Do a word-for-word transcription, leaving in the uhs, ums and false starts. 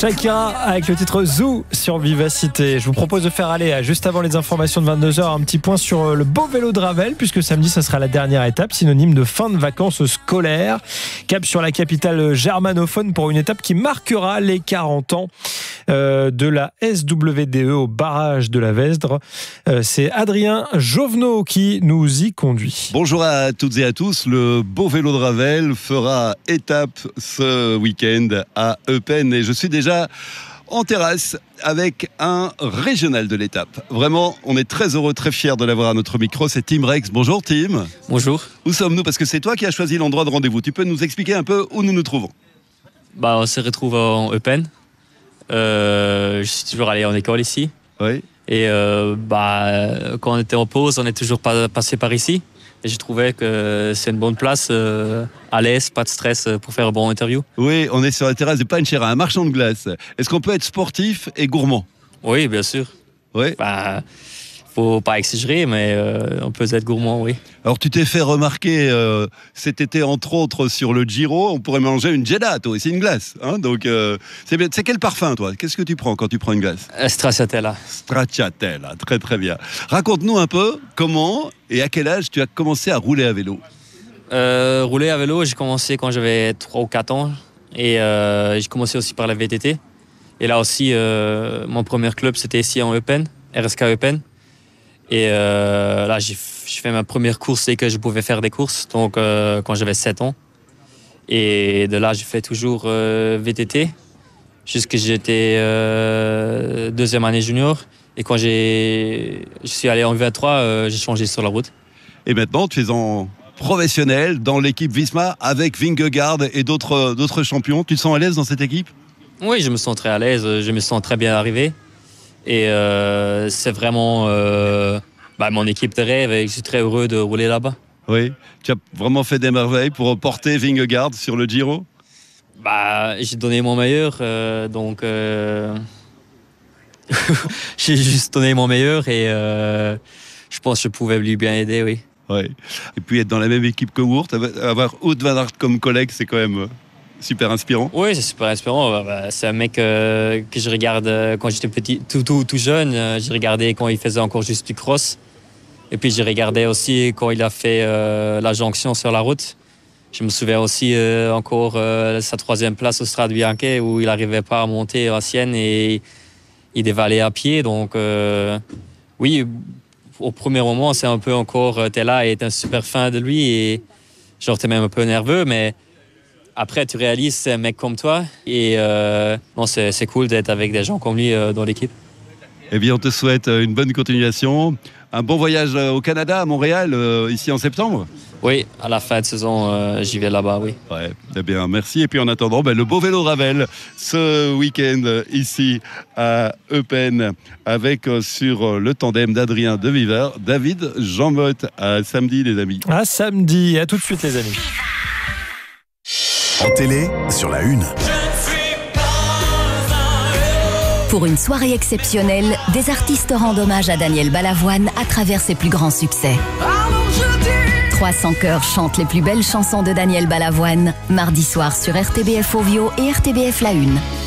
Shakira avec le titre Zoo sur Vivacité. Je vous propose de faire aller, juste avant les informations de vingt-deux heures, un petit point sur le beau vélo de Ravel, puisque samedi, ça sera la dernière étape, synonyme de fin de vacances scolaires. Cap sur la capitale germanophone pour une étape qui marquera les quarante ans euh, de la S W D E au barrage de la Vesdre. Euh, c'est Adrien Jovenot qui nous y conduit. Bonjour à toutes et à tous. Le beau vélo de Ravel fera étape ce week-end à Eupen et je suis déjà en terrasse avec un régional de l'étape. Vraiment, on est très heureux, très fiers de l'avoir à notre micro. C'est Tim Rex. Bonjour Tim. Bonjour. Où sommes-nous? Parce que c'est toi qui as choisi l'endroit de rendez-vous. Tu peux nous expliquer un peu où nous nous trouvons? Bah, on se retrouve en Eupen. Euh, je suis toujours allé en école ici. Oui. Et euh, bah, quand on était en pause, on est toujours pas passé par ici. Et je trouvais que c'est une bonne place, euh, à l'aise, pas de stress pour faire un bon interview. Oui, on est sur la terrasse de Panchera, un marchand de glace. Est-ce qu'on peut être sportif et gourmand? Oui, bien sûr. Oui. Bah, faut pas exagérer, mais euh, on peut être gourmand, oui. Alors tu t'es fait remarquer euh, cet été entre autres sur le Giro, on pourrait manger une gelato, et c'est une glace. Hein, donc euh, c'est, c'est quel parfum toi? Qu'est-ce que tu prends quand tu prends une glace? Euh, Stracciatella. Stracciatella, très très bien. Raconte-nous un peu comment et à quel âge tu as commencé à rouler à vélo? Euh, rouler à vélo, j'ai commencé quand j'avais trois ou quatre ans. Et euh, j'ai commencé aussi par la V T T. Et là aussi, euh, mon premier club, c'était ici en Eupen, R S K Eupen. Et euh, là, j'ai, j'ai fait ma première course dès que je pouvais faire des courses, donc euh, quand j'avais sept ans. Et de là, j'ai fait toujours euh, V T T, jusqu'à j'étais euh, deuxième année junior. Et quand j'ai, je suis allé en V trois, euh, j'ai changé sur la route. Et maintenant, tu es en professionnel dans l'équipe Visma avec Vingegaard et d'autres, d'autres champions. Tu te sens à l'aise dans cette équipe? Oui, je me sens très à l'aise, je me sens très bien arrivé. Et euh, c'est vraiment euh, bah, mon équipe de rêve et je suis très heureux de rouler là-bas. Oui, tu as vraiment fait des merveilles pour porter Vingegaard sur le Giro? Bah, j'ai donné mon meilleur, euh, donc euh... j'ai juste donné mon meilleur et euh, je pense que je pouvais lui bien aider, oui. Oui. Et puis être dans la même équipe que Wout, avoir Wout van Aert comme collègue, c'est quand même super inspirant. Oui, c'est super inspirant. C'est un mec euh, que je regarde quand j'étais petit, tout, tout, tout jeune. J'ai regardé quand il faisait encore juste du cross. Et puis j'ai regardé aussi quand il a fait euh, la jonction sur la route. Je me souviens aussi euh, encore euh, sa troisième place au Strade Bianche où il n'arrivait pas à monter à Sienne et il devait aller à pied. Donc euh, oui, au premier moment, c'est un peu encore, t'es là et t'es un super fan de lui et genre t'es même un peu nerveux, mais après, tu réalises c'est un mec comme toi et euh, non, c'est, c'est cool d'être avec des gens comme lui euh, dans l'équipe. Eh bien, on te souhaite une bonne continuation. Un bon voyage au Canada, à Montréal, euh, ici en septembre. Oui, à la fin de saison, euh, j'y vais là-bas, oui. Ouais, eh bien, merci. Et puis en attendant, ben, le beau vélo Ravel, ce week-end ici à Eupen, avec euh, sur le tandem d'Adrien de Viver, David Jean-Motte. À samedi, les amis. À samedi, à tout de suite, les amis. En télé, sur la une. Pour une soirée exceptionnelle, des artistes rendent hommage à Daniel Balavoine à travers ses plus grands succès. trois cents chœurs chantent les plus belles chansons de Daniel Balavoine, mardi soir sur R T B F Ovio et R T B F La Une.